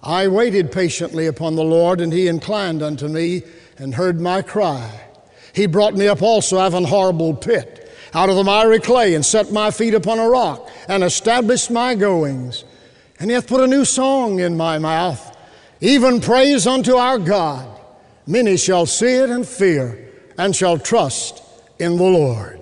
I waited patiently upon the Lord, and he inclined unto me and heard my cry. He brought me up also out of an horrible pit, out of the miry clay, and set my feet upon a rock, and established my goings. And he hath put a new song in my mouth, even praise unto our God. Many shall see it and fear, and shall trust in the Lord.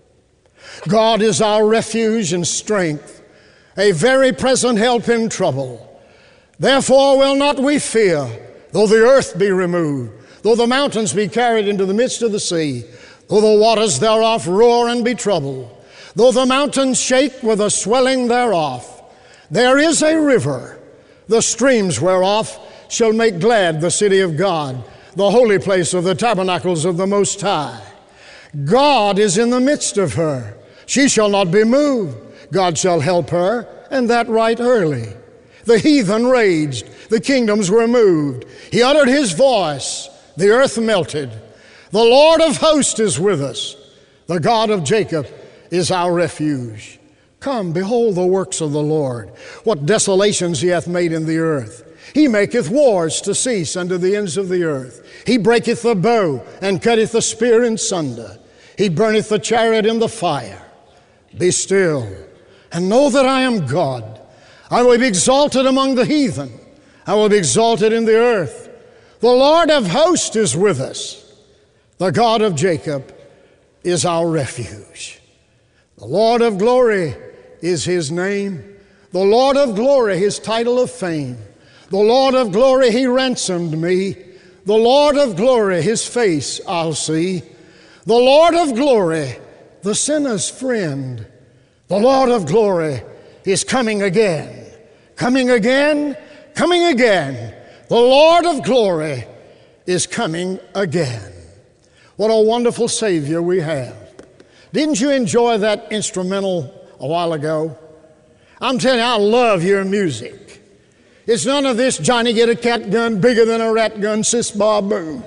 God is our refuge and strength, a very present help in trouble. Therefore will not we fear, though the earth be removed, though the mountains be carried into the midst of the sea, though the waters thereof roar and be troubled, though the mountains shake with the swelling thereof. There is a river, the streams whereof shall make glad the city of God, the holy place of the tabernacles of the Most High. God is in the midst of her. She shall not be moved. God shall help her, and that right early. The heathen raged, the kingdoms were moved. He uttered his voice, the earth melted. The Lord of hosts is with us. The God of Jacob is our refuge. Come, behold the works of the Lord, what desolations he hath made in the earth. He maketh wars to cease unto the ends of the earth. He breaketh the bow and cutteth the spear in sunder. He burneth the chariot in the fire. Be still and know that I am God. I will be exalted among the heathen. I will be exalted in the earth. The Lord of hosts is with us. The God of Jacob is our refuge. The Lord of glory is his name. The Lord of glory, his title of fame. The Lord of glory, he ransomed me. The Lord of glory, his face I'll see. The Lord of glory, the sinner's friend. The Lord of glory is coming again. Coming again, coming again. The Lord of glory is coming again. What a wonderful Savior we have. Didn't you enjoy that instrumental a while ago? I'm telling you, I love your music. It's none of this Johnny get a cat gun bigger than a rat gun, sis Bob boom.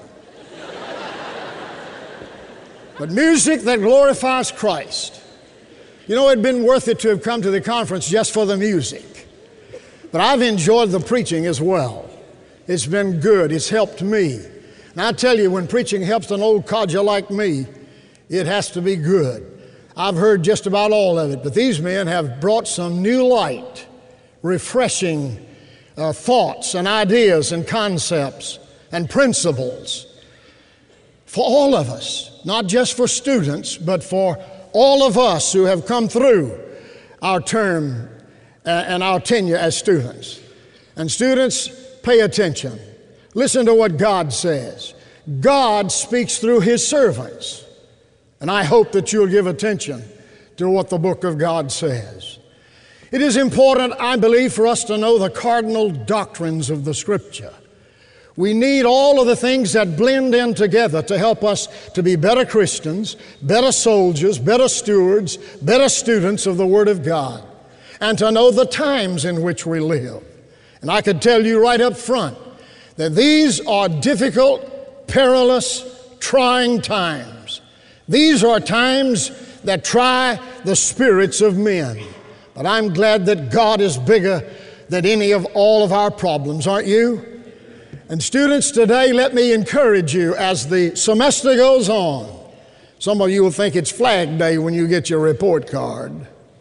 But music that glorifies Christ. You know, it'd been worth it to have come to the conference just for the music. But I've enjoyed the preaching as well. It's been good. It's helped me. And I tell you, when preaching helps an old codger like me, it has to be good. I've heard just about all of it, but these men have brought some new light, refreshing thoughts and ideas and concepts and principles for all of us, not just for students, but for all of us who have come through our term and our tenure as students. And students, pay attention. Listen to what God says. God speaks through his servants. And I hope that you'll give attention to what the book of God says. It is important, I believe, for us to know the cardinal doctrines of the Scripture. We need all of the things that blend in together to help us to be better Christians, better soldiers, better stewards, better students of the Word of God, and to know the times in which we live. And I could tell you right up front that these are difficult, perilous, trying times. These are times that try the spirits of men. But I'm glad that God is bigger than any of all of our problems, aren't you? And students, today let me encourage you as the semester goes on. Some of you will think it's Flag Day when you get your report card.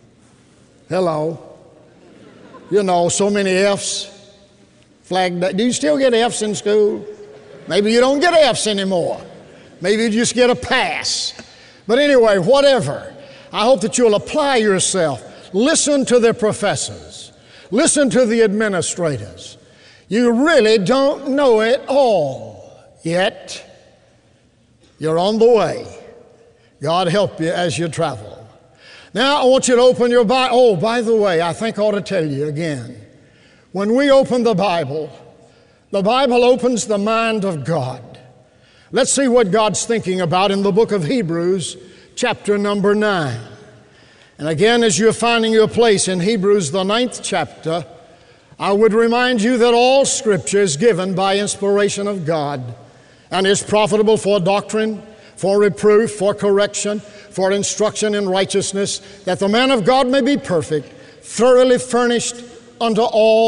Hello. You know, so many F's. Flag Day. Do you still get F's in school? Maybe you don't get F's anymore. Maybe you just get a pass. But anyway, whatever. I hope that you'll apply yourself. Listen to the professors. Listen to the administrators. You really don't know it all yet. You're on the way. God help you as you travel. Now I want you to open your Bible. Oh, by the way, I think I ought to tell you again. When we open the Bible opens the mind of God. Let's see what God's thinking about in the book of Hebrews, chapter number 9. And again, as you're finding your place in Hebrews, the 9th chapter, I would remind you that all Scripture is given by inspiration of God and is profitable for doctrine, for reproof, for correction, for instruction in righteousness, that the man of God may be perfect, thoroughly furnished unto all